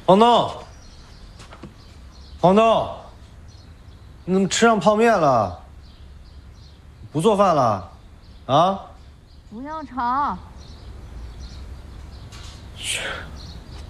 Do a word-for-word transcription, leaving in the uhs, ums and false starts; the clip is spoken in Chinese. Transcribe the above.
黄东，黄东，你怎么吃上泡面了？不做饭了？啊？ 不要吵。 去。